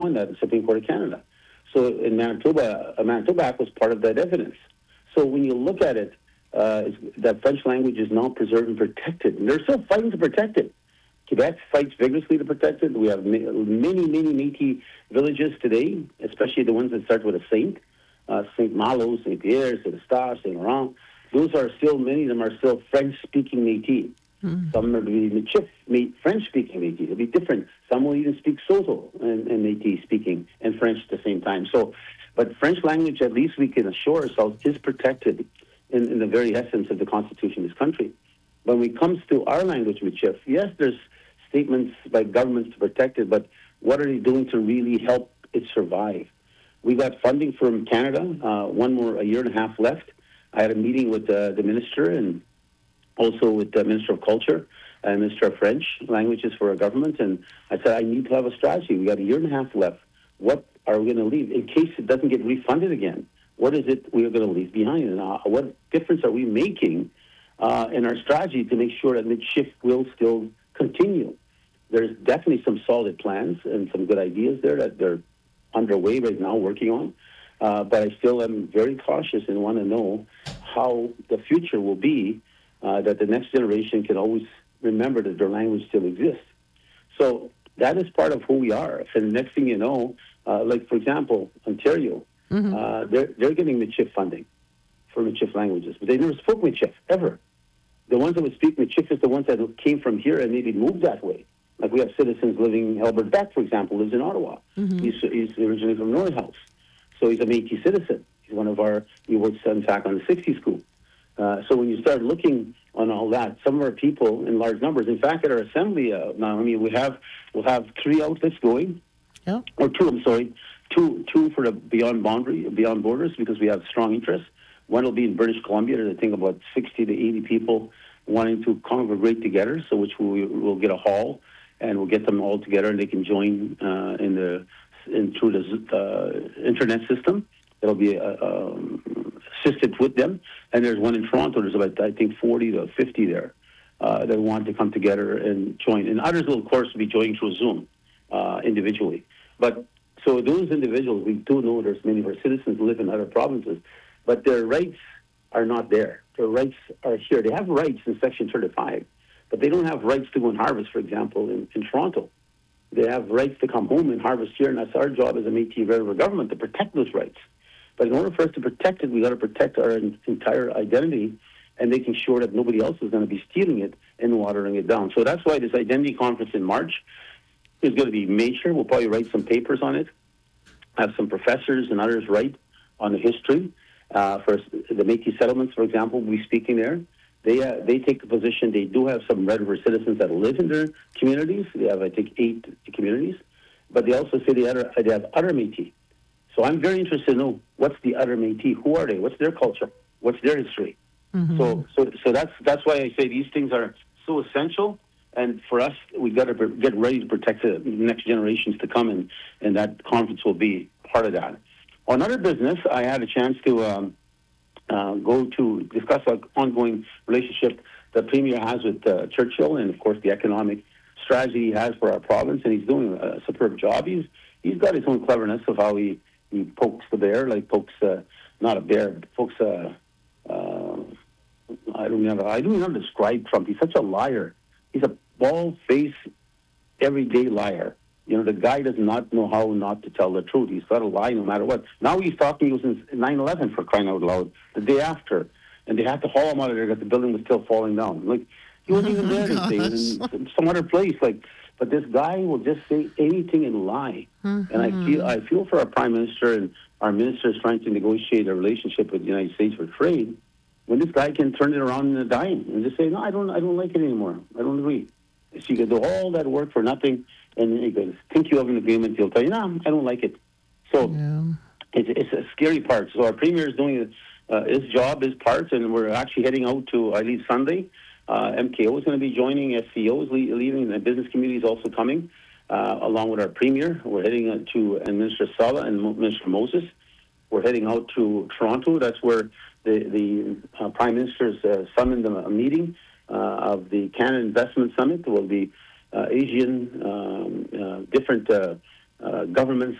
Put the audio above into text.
won that, the Supreme Court of Canada. So in Manitoba, Manitoba Act was part of that evidence. So when you look at it, that French language is now preserved and protected. And they're still fighting to protect it. Quebec fights vigorously to protect it. We have many, many Métis villages today, especially the ones that start with a Saint, Saint Malo, Saint Pierre, Saint Eustache, Saint Laurent. Those are still, many of them are still French-speaking Métis. Some are Michif, French-speaking Métis. It'll be different. Some will even speak Soto and Métis-speaking and French at the same time. So, but French language, at least we can assure ourselves, is protected in the very essence of the Constitution of this country. When it comes to our language, Michif, yes, there's statements by governments to protect it, but what are they doing to really help it survive? We got funding from Canada, a year and a half left. I had a meeting with the minister and also with the Minister of Culture and Minister of French Languages for our government, and I said, I need to have a strategy. We got a year and a half left. What are we going to leave in case it doesn't get refunded again? What is it we are going to leave behind? And what difference are we making in our strategy to make sure that Michif will still continue? There's definitely some solid plans and some good ideas there that they're underway right now working on. But I still am very cautious and want to know how the future will be, that the next generation can always remember that their language still exists. So that is part of who we are. And the next thing you know, like, for example, Ontario, they're getting Michif funding for Michif languages. But they never spoke Michif, ever. The ones that would speak Michif is the ones that came from here and maybe moved that way. Like we have citizens living, Albert Beck, for example, lives in Ottawa. He's originally from North House. So he's a Métis citizen. He's one of he works, in fact, on the 60 school. So when you start looking on all that, some of our people in large numbers, in fact, at our assembly, now, I mean, we'll have 3 outlets going, or 2, I'm sorry, two for the beyond borders, because we have strong interest. One will be in British Columbia. There's, I think, about 60 to 80 people wanting to congregate together, so which we'll get a hall, and we'll get them all together, and they can join through the internet system. It'll be assisted with them. And there's one in Toronto. There's about, I think, 40 to 50 there that want to come together and join. And others will, of course, be joining through Zoom individually. But so those individuals, we do know there's many of our citizens live in other provinces, but their rights are not there. Their rights are here. They have rights in Section 35, but they don't have rights to go and harvest, for example, in Toronto. They have rights to come home and harvest here, and that's our job as a Métis River government, to protect those rights. But in order for us to protect it, we got to protect our entire identity and making sure that nobody else is going to be stealing it and watering it down. So that's why this identity conference in March is going to be major. We'll probably write some papers on it, have some professors and others write on the history. For the Métis settlements, for example, we'll be speaking there. They take the position. They do have some Red River citizens that live in their communities. They have, I think, 8 communities. But they also say they have other Métis. So I'm very interested to know what's the other Métis. Who are they? What's their culture? What's their history? So that's why I say these things are so essential. And for us, we've got to get ready to protect the next generations to come, and that conference will be part of that. On other business, I had a chance to go to discuss an ongoing relationship the Premier has with Churchill, and of course the economic strategy he has for our province, and he's doing a superb job. He's got his own cleverness of how he pokes the bear, like pokes not a bear, pokes I don't know how to describe Trump. He's such a liar. He's a bald-faced, everyday liar. You know, the guy does not know how not to tell the truth. He's got to lie no matter what. Now he's talking, he was in 9/11 for crying out loud, the day after. And they had to haul him out of there because the building was still falling down. Like, he wasn't even there this day. He was in some other place. Like, but this guy will just say anything and lie. And I feel for our Prime Minister and our ministers trying to negotiate a relationship with the United States for trade, when this guy can turn it around in a dime and just say, no, I don't like it anymore. I don't agree. So you can do all that work for nothing, and he goes, think you have an agreement, he'll tell you, no, I don't like it. So it's a scary part. So our Premier is doing his job, his part, and we're actually heading out to, I leave Sunday. MKO is going to be joining, SCO is leaving, and the business community is also coming, along with our Premier. We're heading to, and Minister Sala and Minister Moses. We're heading out to Toronto. That's where the Prime Minister's summoned a meeting of the Canada Investment Summit. There will be Asian, different governments